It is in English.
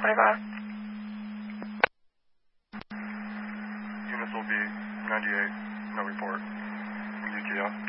25. Units will be 98, no report from UTF.